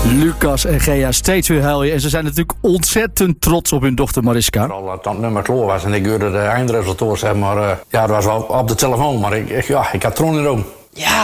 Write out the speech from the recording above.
Lucas en Gea steeds weer huilen. En ze zijn natuurlijk ontzettend trots op hun dochter Mariska. Vooral dat het nummer klaar was en ik hoorde de eindresultaat, zeg maar. Ja, dat was wel op de telefoon, maar ik had troon in de ogen. Ja,